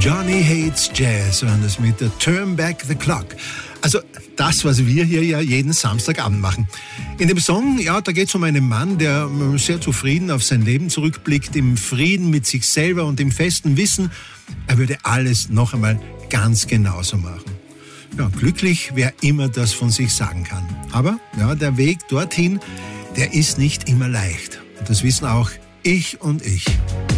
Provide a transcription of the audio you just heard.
Johnny Hates Jazz und das mit der Turn Back the Clock. Also das, was wir hier ja jeden Samstagabend machen. In dem Song, ja, da geht es um einen Mann, der sehr zufrieden auf sein Leben zurückblickt, im Frieden mit sich selber und im festen Wissen, er würde alles noch einmal ganz genauso machen. Ja, glücklich, wer immer das von sich sagen kann. Aber ja, der Weg dorthin, der ist nicht immer leicht. Und das wissen auch ich und ich.